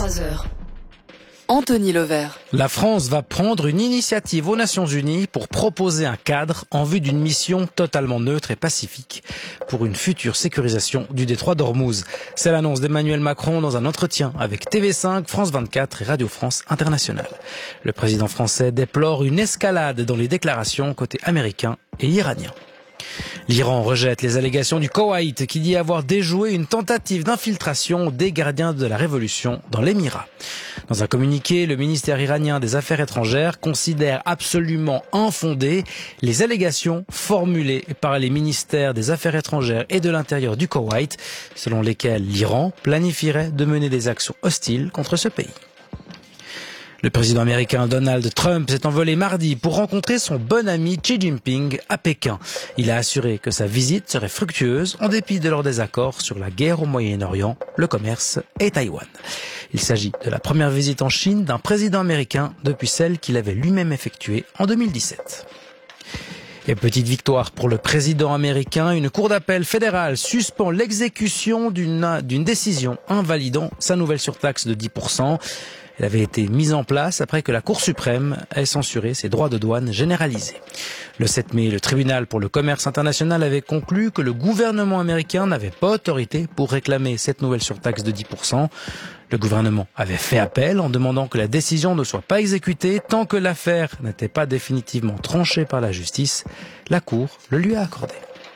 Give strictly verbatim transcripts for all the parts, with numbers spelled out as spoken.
vingt-trois heures. Anthony Levert. La France va prendre une initiative aux Nations Unies pour proposer un cadre en vue d'une mission totalement neutre et pacifique pour une future sécurisation du détroit d'Ormuz. C'est l'annonce d'Emmanuel Macron dans un entretien avec T V cinq, France vingt-quatre et Radio France Internationale. Le président français déplore une escalade dans les déclarations côté américain et iranien. L'Iran rejette les allégations du Koweït qui dit avoir déjoué une tentative d'infiltration des gardiens de la révolution dans l'Émirat. Dans un communiqué, le ministère iranien des Affaires étrangères considère absolument infondées les allégations formulées par les ministères des Affaires étrangères et de l'Intérieur du Koweït, selon lesquelles l'Iran planifierait de mener des actions hostiles contre ce pays. Le président américain Donald Trump s'est envolé mardi pour rencontrer son bon ami Xi Jinping à Pékin. Il a assuré que sa visite serait fructueuse en dépit de leurs désaccords sur la guerre au Moyen-Orient, le commerce et Taïwan. Il s'agit de la première visite en Chine d'un président américain depuis celle qu'il avait lui-même effectuée en deux mille dix-sept. Et petite victoire pour le président américain, une cour d'appel fédérale suspend l'exécution d'une, d'une décision invalidant sa nouvelle surtaxe de dix pour cent. Elle avait été mise en place après que la Cour suprême ait censuré ses droits de douane généralisés. Le sept mai, le tribunal pour le commerce international avait conclu que le gouvernement américain n'avait pas autorité pour réclamer cette nouvelle surtaxe de dix pour cent. Le gouvernement avait fait appel en demandant que la décision ne soit pas exécutée tant que l'affaire n'était pas définitivement tranchée par la justice. La Cour le lui a accordé.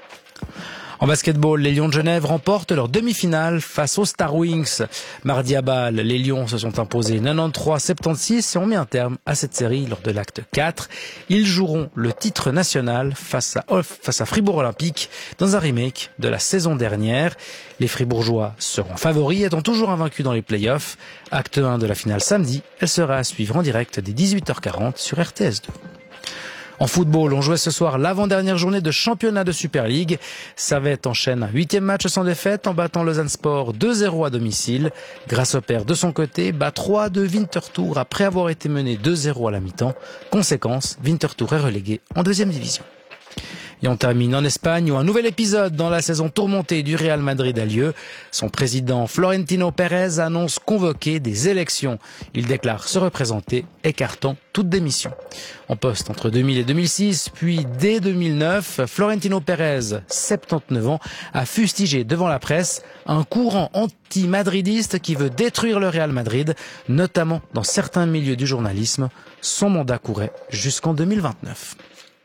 En basketball, les Lions de Genève remportent leur demi-finale face aux Star Wings. Mardi à Bâle, les Lions se sont imposés quatre-vingt-treize à soixante-seize et ont mis un terme à cette série lors de l'acte quatre. Ils joueront le titre national face à, face à Fribourg Olympique dans un remake de la saison dernière. Les Fribourgeois seront favoris, étant toujours invaincus dans les playoffs. Acte un de la finale samedi, elle sera à suivre en direct dès dix-huit heures quarante sur R T S deux. En football, on jouait ce soir l'avant-dernière journée de championnat de Super League. Servette enchaîne un huitième match sans défaite en battant Lausanne Sport deux zéro à domicile. Grasshopper, de son côté, bat trois de Winterthur après avoir été mené deux zéro à la mi-temps. Conséquence, Winterthur est relégué en deuxième division. Et on termine en Espagne où un nouvel épisode dans la saison tourmentée du Real Madrid a lieu. Son président Florentino Pérez annonce convoquer des élections. Il déclare se représenter, écartant toute démission. En poste entre deux mille et deux mille six, puis dès deux mille neuf, Florentino Pérez, soixante-dix-neuf ans, a fustigé devant la presse un courant anti-madridiste qui veut détruire le Real Madrid, notamment dans certains milieux du journalisme. Son mandat courait jusqu'en deux mille vingt-neuf.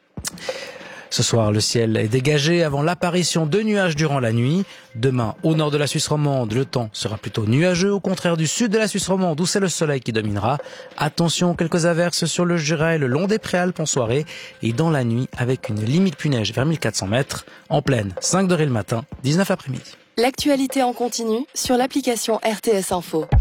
Ce soir, le ciel est dégagé avant l'apparition de nuages durant la nuit. Demain, au nord de la Suisse romande, le temps sera plutôt nuageux, au contraire du sud de la Suisse romande où c'est le soleil qui dominera. Attention, quelques averses sur le Jura et le long des Préalpes en soirée et dans la nuit avec une limite pluie-neige vers mille quatre cents mètres. En pleine, cinq degrés le matin, dix-neuf après-midi. L'actualité en continu sur l'application R T S Info.